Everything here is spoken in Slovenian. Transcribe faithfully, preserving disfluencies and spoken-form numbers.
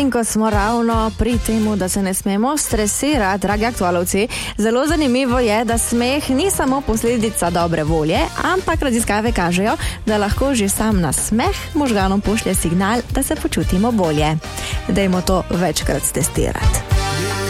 In ko smo ravno pri temu, da se ne smemo stresirati, dragi aktualovci, zelo zanimivo je, da smeh ni samo posledica dobre volje, ampak raziskave kažejo, da lahko že sam nasmeh možganom pošlje signal, da se počutimo bolje. Dajmo to večkrat testirati.